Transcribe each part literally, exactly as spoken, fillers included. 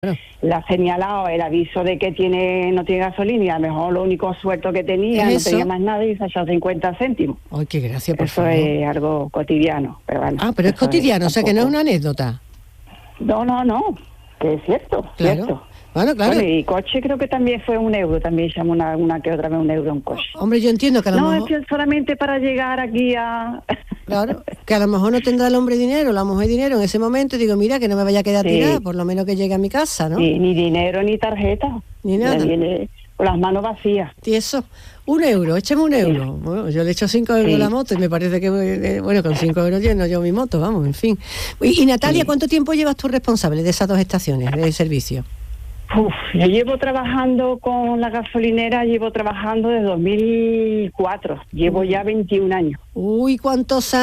Claro. Le ha señalado el aviso de que tiene no tiene gasolina y a lo mejor lo único suelto que tenía, no tenía más nada y se ha echado cincuenta céntimos. Ay, qué gracia, por Eso favor. es algo cotidiano, pero bueno. Ah, pero es cotidiano, es o sea que no es una anécdota. No, no, no, que es cierto, Claro. cierto. Bueno, claro. Bueno, y coche creo que también fue un euro, también llamo una, una que otra vez un euro en coche. Hombre, yo entiendo que a lo No, mejor... es que solamente para llegar aquí a... Claro, que a lo mejor no tendrá el hombre dinero, la mujer dinero en ese momento y digo, mira, que no me vaya a quedar Sí. tirada, por lo menos que llegue a mi casa, ¿no? Sí, ni dinero ni tarjeta. Ni nada. Me viene con las manos vacías. Y eso, un euro, écheme un euro. Bueno, yo le echo cinco euros Sí. a la moto y me parece que, eh, bueno, con cinco euros lleno yo mi moto, vamos, en fin. Y, y Natalia, Sí. ¿cuánto tiempo llevas tú responsable de esas dos estaciones de servicio? Uf, yo llevo trabajando con la gasolinera, llevo trabajando desde dos mil cuatro, llevo ya veintiún años. Uy, ¿cuántos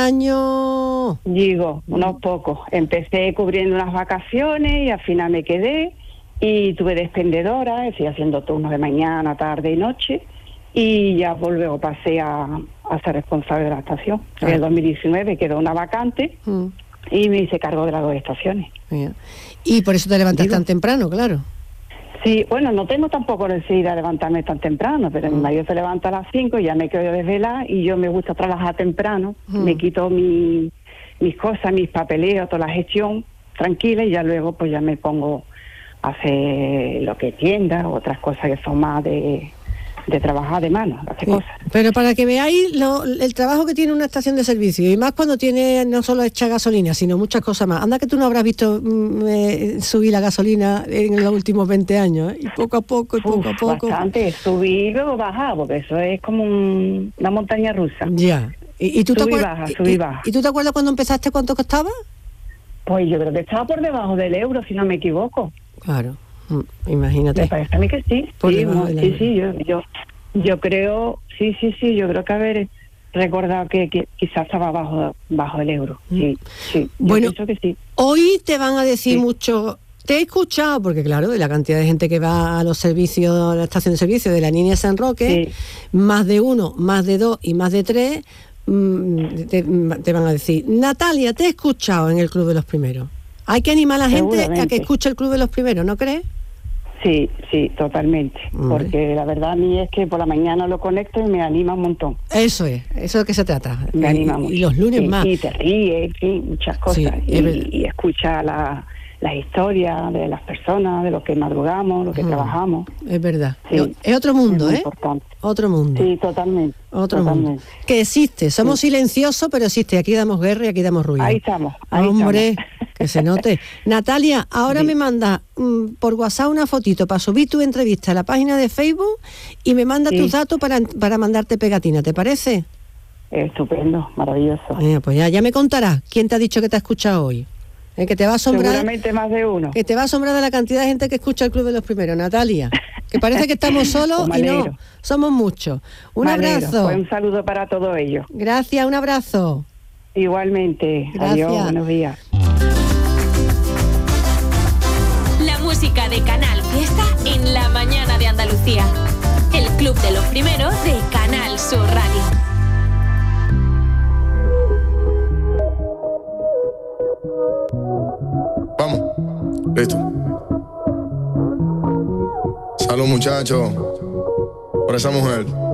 años? Digo, unos pocos. Empecé cubriendo unas vacaciones y al final me quedé y tuve de expendedora, estoy haciendo turnos de mañana, tarde y noche y ya luego pasé a, a ser responsable de la estación. En el dos mil diecinueve quedó una vacante Mm, y me hice cargo de las dos estaciones. mira. Y por eso te levantas Digo. tan temprano, claro. Sí, bueno, no tengo tampoco necesidad de levantarme tan temprano, pero mi marido se levanta a las cinco y ya me quedo desvelada y yo me gusta trabajar temprano, Mm. me quito mi, mis cosas, mis papeleos, toda la gestión tranquila y ya luego pues ya me pongo a hacer lo que tienda, otras cosas que son más de, de trabajar de mano, hacer Sí. cosas. Pero para que veáis lo- el trabajo que tiene una estación de servicio, y más cuando tiene no solo echa gasolina, sino muchas cosas más. Anda que tú no habrás visto mm, eh, subir la gasolina en los últimos veinte años, ¿eh? Y poco a poco, y poco Uf, a poco. bastante, subir y luego bajar, porque eso es como un- una montaña rusa. Ya. ¿Y, y tú te Sub y acuer- baja, y- sub y y- baja. ¿Y tú te acuerdas cuando empezaste cuánto costaba? Pues yo creo que estaba por debajo del euro, si no me equivoco. Claro, mm, imagínate. Me parece a mí que sí. Por Sí, debajo no, del sí, euro. sí, yo, yo, yo creo, sí, sí, sí, yo creo que haber recordado que, que quizás estaba bajo, bajo el euro. Sí, sí. Yo Bueno, pienso que sí. Hoy te van a decir Sí. mucho. Te he escuchado, porque claro, de la cantidad de gente que va a los servicios, a la estación de servicio de la línea San Roque, Sí. más de uno, más de dos y más de tres, mm, te, te van a decir, Natalia, te he escuchado en el Club de los Primeros. Hay que animar a la gente a que Seguramente. escuche el Club de los Primeros, ¿no crees? Sí, sí, totalmente. Vale. Porque la verdad a mí es que por la mañana lo conecto y me anima un montón. Eso es, eso es de que se trata. Me y, anima mucho. y los lunes Sí, más. Y te ríes, sí, muchas cosas. Sí, es verdad. y, y escucha la, las historias de las personas, de lo que madrugamos, lo que Mm. trabajamos. Es verdad. Sí. Es otro mundo, Es muy ¿eh? importante. Otro mundo. Sí, totalmente. Otro totalmente. mundo. Que existe, somos silenciosos, pero existe. Aquí damos guerra y aquí damos ruido. Ahí estamos. Ahí Hombre, estamos. que se note. Natalia, ahora Sí. me manda mm, por WhatsApp una fotito para subir tu entrevista a la página de Facebook y me manda Sí. tus datos para, para mandarte pegatina, ¿te parece? Estupendo, maravilloso. Eh, pues ya, ya me contarás quién te ha dicho que te ha escuchado hoy. Eh, que te va a asombrar. Seguramente más de uno. Que te va a asombrar de la cantidad de gente que escucha el Club de los Primeros, Natalia. Que parece que estamos solos Pues me y no, alegro. somos muchos. Un Me alegro. abrazo. Pues un saludo para todos ellos. Gracias, un abrazo. Igualmente. Gracias. Adiós, buenos días. La música de Canal Fiesta en la mañana de Andalucía. El Club de los Primeros de Canal Sur Radio. Vamos, listo. Salud, muchachos, por esa mujer.